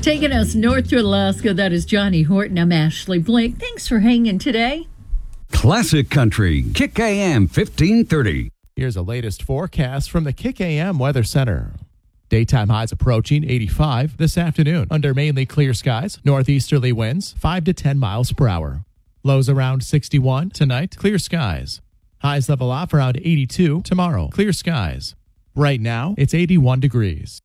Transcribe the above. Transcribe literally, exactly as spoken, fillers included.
Taking us north to Alaska, that is Johnny Horton. I'm Ashley Blake. Thanks for hanging today. Classic Country, Kick A M fifteen thirty. Here's the latest forecast from the Kick A M Weather Center. Daytime highs approaching eighty-five this afternoon under mainly clear skies. Northeasterly winds five to ten miles per hour. Lows around sixty-one tonight, clear skies. Highs level off around eighty-two tomorrow, clear skies. Right now, it's eighty-one degrees.